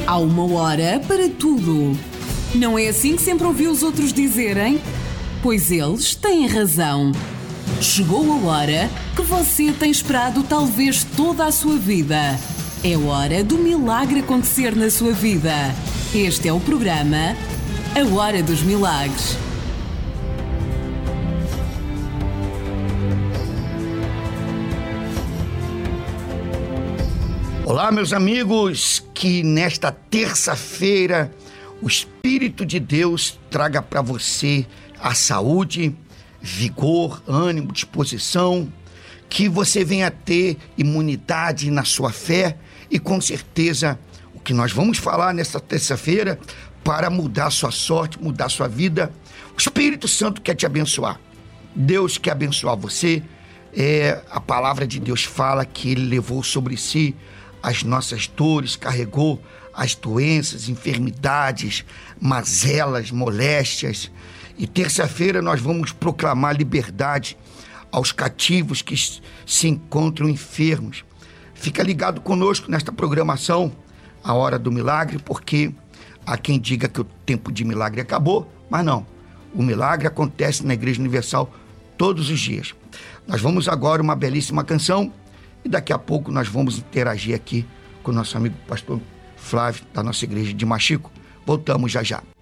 Há uma hora para tudo. Não é assim que sempre ouvi os outros dizerem? Pois eles têm razão. Chegou a hora que você tem esperado talvez toda a sua vida. É hora do milagre acontecer na sua vida. Este é o programa A Hora dos Milagres. Olá, meus amigos, que nesta terça-feira o Espírito de Deus traga para você a saúde, vigor, ânimo, disposição, que você venha ter imunidade na sua fé e com certeza o que nós vamos falar nesta terça-feira para mudar a sua sorte, mudar a sua vida. O Espírito Santo quer te abençoar. Deus quer abençoar você. A palavra de Deus fala que Ele levou sobre si as nossas dores, carregou as doenças, enfermidades, mazelas, moléstias. E terça-feira nós vamos proclamar liberdade aos cativos que se encontram enfermos. Fica ligado conosco nesta programação, A Hora do Milagre, porque há quem diga que o tempo de milagre acabou, mas não. O milagre acontece na Igreja Universal todos os dias. Nós vamos agora uma belíssima canção e daqui a pouco nós vamos interagir aqui com o nosso amigo pastor Flávio, da nossa igreja de Machico. Voltamos já já.